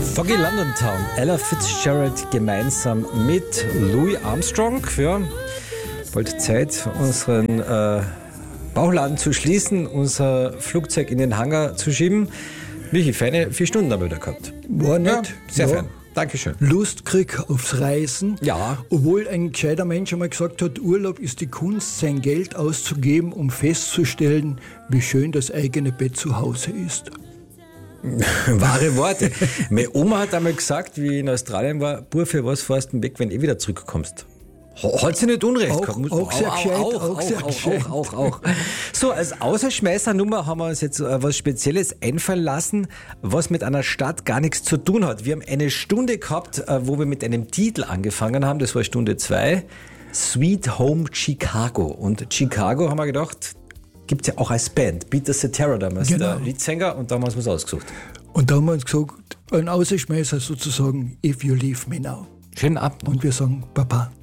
Foggy London Town, Ella Fitzgerald gemeinsam mit Louis Armstrong. Ja, bald Zeit, unseren Bauchladen zu schließen, unser Flugzeug in den Hangar zu schieben. Michi, feine 4 Stunden haben wir wieder gehabt. War nett. Ja, sehr fein. Dankeschön. Lust krieg aufs Reisen. Ja. Obwohl ein gescheiter Mensch einmal gesagt hat, Urlaub ist die Kunst, sein Geld auszugeben, um festzustellen, wie schön das eigene Bett zu Hause ist. Wahre Worte. Meine Oma hat einmal gesagt, wie ich in Australien war, Bub, für was fährst du weg, wenn du wieder zurückkommst? Hat sie nicht Unrecht gehabt. Auch sehr gescheit. Auch. So, als Außerschmeißernummer haben wir uns jetzt was Spezielles einfallen lassen, was mit einer Stadt gar nichts zu tun hat. Wir haben eine Stunde gehabt, wo wir mit einem Titel angefangen haben, das war Stunde 2, Sweet Home Chicago. Und Chicago, haben wir gedacht, gibt es ja auch als Band. Peter Cetera damals, der Leadsänger, und da haben wir uns was ausgesucht. Und da haben wir uns gesagt, ein Außerschmeißer sozusagen, If You Leave Me Now. Schönen Abend. Und wir sagen, Baba.